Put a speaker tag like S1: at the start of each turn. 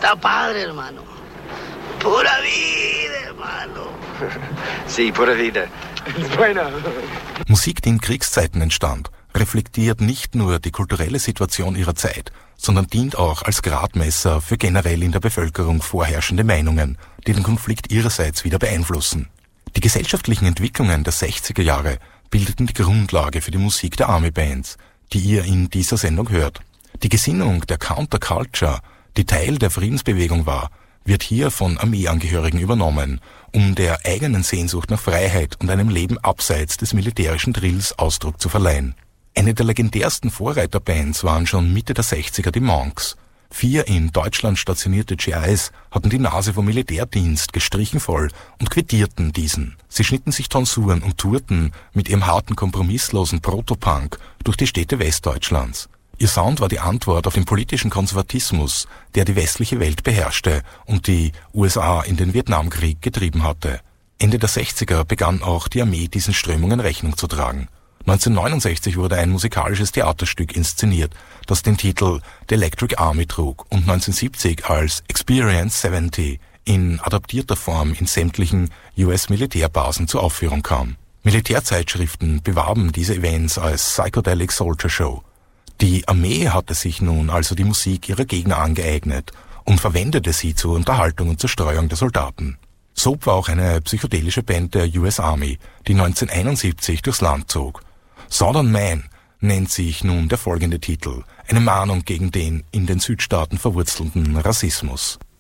S1: está padre, hermano. Pura vida, hermano.
S2: Sí, pura vida. Bueno.
S3: Musik, die in Kriegszeiten entstand, reflektiert nicht nur die kulturelle Situation ihrer Zeit, sondern dient auch als Gradmesser für generell in der Bevölkerung vorherrschende Meinungen, die den Konflikt ihrerseits wieder beeinflussen. Die gesellschaftlichen Entwicklungen der 60er Jahre bildeten die Grundlage für die Musik der Army-Bands, die ihr in dieser Sendung hört. Die Gesinnung der Counterculture, die Teil der Friedensbewegung war, wird hier von Armeeangehörigen übernommen, um der eigenen Sehnsucht nach Freiheit und einem Leben abseits des militärischen Drills Ausdruck zu verleihen. Eine der legendärsten Vorreiterbands waren schon Mitte der 60er die Monks. 4 in Deutschland stationierte GIs hatten die Nase vom Militärdienst gestrichen voll und quittierten diesen. Sie schnitten sich Tonsuren und tourten mit ihrem harten, kompromisslosen Protopunk durch die Städte Westdeutschlands. Ihr Sound war die Antwort auf den politischen Konservatismus, der die westliche Welt beherrschte und die USA in den Vietnamkrieg getrieben hatte. Ende der 60er begann auch die Armee diesen Strömungen Rechnung zu tragen. 1969 wurde ein musikalisches Theaterstück inszeniert, das den Titel The Electric Army trug und 1970 als Experience 70 in adaptierter Form in sämtlichen US-Militärbasen zur Aufführung kam. Militärzeitschriften bewarben diese Events als Psychedelic Soldier Show. Die Armee hatte sich nun also die Musik ihrer Gegner angeeignet und verwendete sie zur Unterhaltung und zur Zerstreuung der Soldaten. Soap war auch eine psychedelische Band der US Army, die 1971 durchs Land zog. Southern Man nennt sich nun der folgende Titel, eine Mahnung gegen den in den Südstaaten verwurzelten Rassismus.